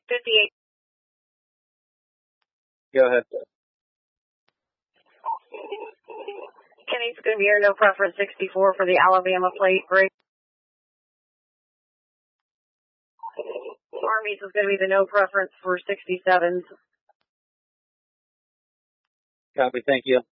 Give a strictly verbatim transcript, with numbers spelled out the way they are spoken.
fifty-eight. Go ahead. Kenny's going to be here, no preference sixty-four for the Alabama plate break. Armies is going to be the no preference for sixty-sevens. Copy, thank you.